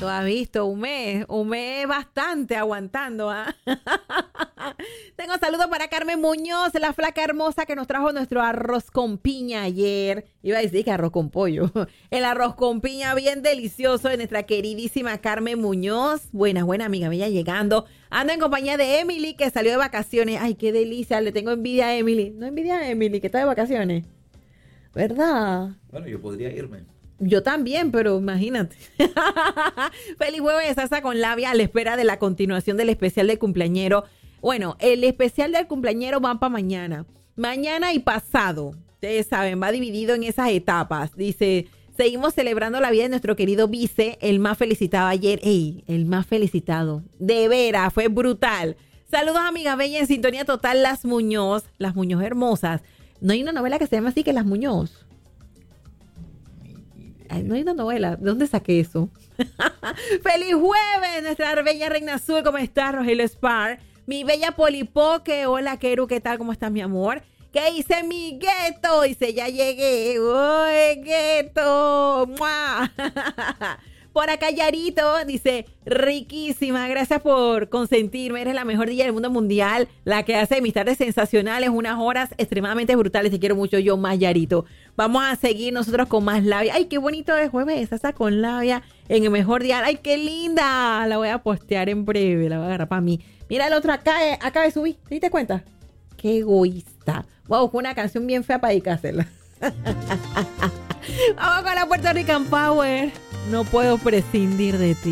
Tú has visto un mes bastante aguantando, ¿ah? Tengo saludos para Carmen Muñoz, la flaca hermosa que nos trajo nuestro arroz con piña ayer. Iba a decir que arroz con pollo. El arroz con piña bien delicioso de nuestra queridísima Carmen Muñoz. Buena amiga mía llegando. Ando en compañía de Emily, que salió de vacaciones. Ay, qué delicia, le tengo envidia a Emily. No envidia a Emily, que está de vacaciones. ¿Verdad? Bueno, yo podría irme. Yo también, pero imagínate. Feliz jueves, salsa con labia, a la espera de la continuación del especial del cumpleañero. Bueno, el especial del cumpleañero va para mañana. Mañana y pasado. Ustedes saben, va dividido en esas etapas. Dice, seguimos celebrando la vida de nuestro querido Vice, el más felicitado ayer. ¡Ey! El más felicitado. De veras, fue brutal. Saludos, amiga bella, en sintonía total, Las Muñoz hermosas. No hay una novela que se llama así que Las Muñoz. Ay, no hay una novela. ¿De dónde saqué eso? ¡Feliz jueves! Nuestra bella reina azul. ¿Cómo estás, Rogelio Spar? Mi bella Polipoque. Hola, Keru. ¿Qué tal? ¿Cómo estás, mi amor? ¿Qué dice mi gueto? Dice, ya llegué. ¡Uy, gueto! ¡Mua! Por acá, Yarito, dice, riquísima, gracias por consentirme, eres la mejor DJ del mundo mundial, la que hace mis tardes sensacionales, unas horas extremadamente brutales, te quiero mucho, yo más, Yarito. Vamos a seguir nosotros con más labia. Ay, qué bonito es jueves, salsa con labia en el mejor día. Ay, qué linda, la voy a postear en breve, la voy a agarrar para mí. Mira el otro acá de subir, ¿te diste cuenta? Qué egoísta. Voy a buscar una canción bien fea para dedicársela. Vamos con la Puerto Rican Power. No puedo prescindir de ti.